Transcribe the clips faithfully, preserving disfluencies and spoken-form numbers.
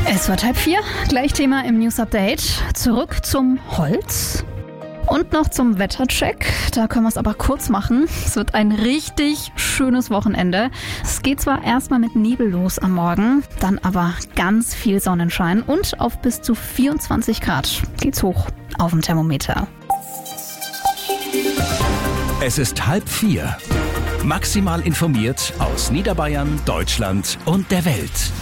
Es wird halb vier, gleich Thema im News Update. Zurück zum Holz. Und noch zum Wettercheck. Da können wir es aber kurz machen. Es wird ein richtig schönes Wochenende. Es geht zwar erstmal mit Nebel los am Morgen, dann aber ganz viel Sonnenschein und auf bis zu vierundzwanzig Grad geht's hoch auf dem Thermometer. Es ist halb vier. Maximal informiert aus Niederbayern, Deutschland und der Welt.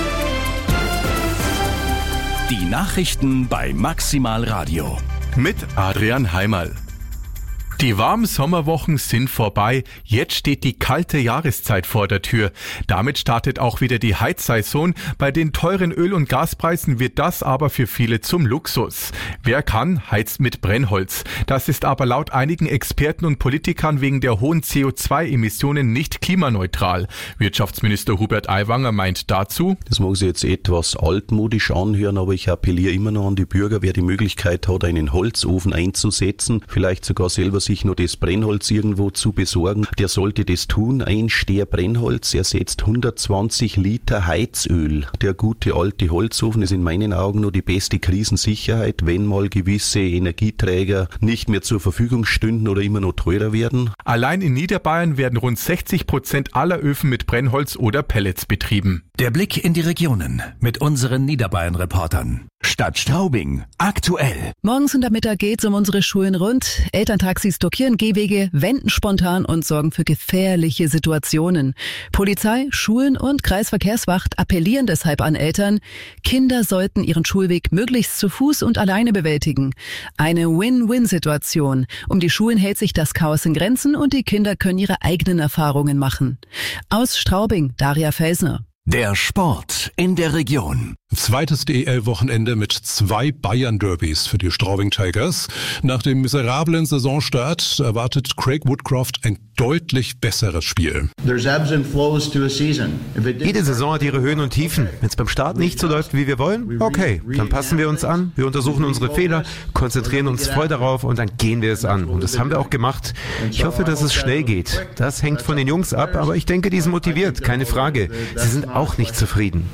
Die Nachrichten bei Maximal Radio. Mit Adrian Heimerl. Die warmen Sommerwochen sind vorbei. Jetzt steht die kalte Jahreszeit vor der Tür. Damit startet auch wieder die Heizsaison. Bei den teuren Öl- und Gaspreisen wird das aber für viele zum Luxus. Wer kann, heizt mit Brennholz. Das ist aber laut einigen Experten und Politikern wegen der hohen C O zwei Emissionen nicht klimaneutral. Wirtschaftsminister Hubert Aiwanger meint dazu: Das mag sich jetzt etwas altmodisch anhören, aber ich appelliere immer noch an die Bürger, wer die Möglichkeit hat, einen Holzofen einzusetzen, vielleicht sogar selber sich nur das Brennholz irgendwo zu besorgen, der sollte das tun. Ein Ster Brennholz ersetzt hundertzwanzig Liter Heizöl. Der gute alte Holzofen ist in meinen Augen nur die beste Krisensicherheit, wenn mal gewisse Energieträger nicht mehr zur Verfügung stünden oder immer noch teurer werden. Allein in Niederbayern werden rund sechzig Prozent aller Öfen mit Brennholz oder Pellets betrieben. Der Blick in die Regionen mit unseren Niederbayern-Reportern. Stadt Straubing, aktuell. Morgens und am Mittag geht's um unsere Schulen rund. Elterntaxis blockieren Gehwege, wenden spontan und sorgen für gefährliche Situationen. Polizei, Schulen und Kreisverkehrswacht appellieren deshalb an Eltern, Kinder sollten ihren Schulweg möglichst zu Fuß und alleine bewältigen. Eine Win-Win-Situation. Um die Schulen hält sich das Chaos in Grenzen und die Kinder können ihre eigenen Erfahrungen machen. Aus Straubing, Daria Felsner. Der Sport in der Region. Zweites D E L-Wochenende mit zwei Bayern-Derbys für die Straubing Tigers. Nach dem miserablen Saisonstart erwartet Craig Woodcroft ein deutlich besseres Spiel. Jede Saison hat ihre Höhen und Tiefen. Wenn es beim Start nicht so läuft, wie wir wollen, okay, dann passen wir uns an, wir untersuchen unsere Fehler, konzentrieren uns voll darauf und dann gehen wir es an. Und das haben wir auch gemacht. Ich hoffe, dass es schnell geht. Das hängt von den Jungs ab, aber ich denke, die sind motiviert, keine Frage. Sie sind auch nicht zufrieden.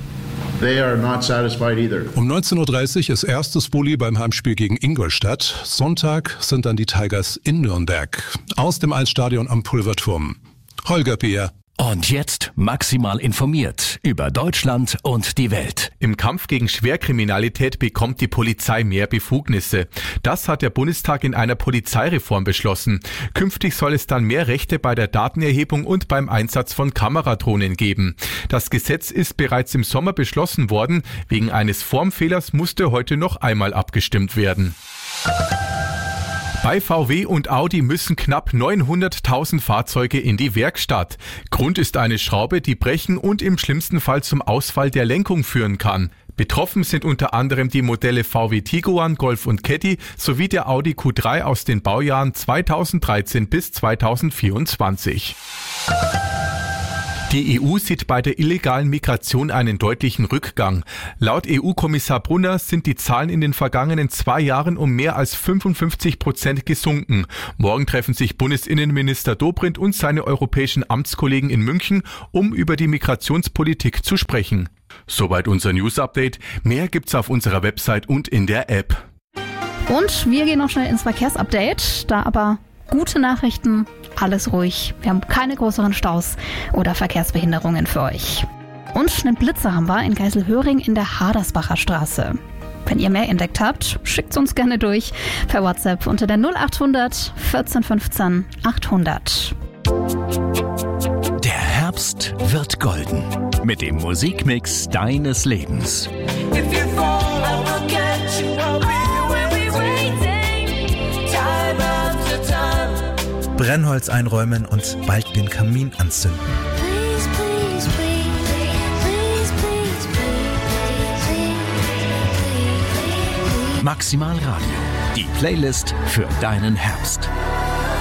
Um neunzehn Uhr dreißig ist erstes Bulli beim Heimspiel gegen Ingolstadt. Sonntag sind dann die Tigers in Nürnberg. Aus dem Eisstadion am Pulverturm. Holger Peer. Und jetzt maximal informiert über Deutschland und die Welt. Im Kampf gegen Schwerkriminalität bekommt die Polizei mehr Befugnisse. Das hat der Bundestag in einer Polizeireform beschlossen. Künftig soll es dann mehr Rechte bei der Datenerhebung und beim Einsatz von Kameradrohnen geben. Das Gesetz ist bereits im Sommer beschlossen worden. Wegen eines Formfehlers musste heute noch einmal abgestimmt werden. Bei V W und Audi müssen knapp neunhunderttausend Fahrzeuge in die Werkstatt. Grund ist eine Schraube, die brechen und im schlimmsten Fall zum Ausfall der Lenkung führen kann. Betroffen sind unter anderem die Modelle V W Tiguan, Golf und Caddy sowie der Audi Q drei aus den Baujahren zweitausenddreizehn bis zweitausendvierundzwanzig. Die E U sieht bei der illegalen Migration einen deutlichen Rückgang. Laut E U-Kommissar Brunner sind die Zahlen in den vergangenen zwei Jahren um mehr als fünfundfünfzig Prozent gesunken. Morgen treffen sich Bundesinnenminister Dobrindt und seine europäischen Amtskollegen in München, um über die Migrationspolitik zu sprechen. Soweit unser News-Update. Mehr gibt's auf unserer Website und in der App. Und wir gehen noch schnell ins Verkehrsupdate, da aber gute Nachrichten, alles ruhig. Wir haben keine größeren Staus oder Verkehrsbehinderungen für euch. Und einen Blitzer haben wir in Geiselhöring in der Hadersbacher Straße. Wenn ihr mehr entdeckt habt, schickt uns gerne durch per WhatsApp unter der null achthundert vierzehn fünfzehn achthundert. Der Herbst wird golden mit dem Musikmix deines Lebens. Brennholz einräumen und bald den Kamin anzünden. Maximal Radio, die Playlist für deinen Herbst.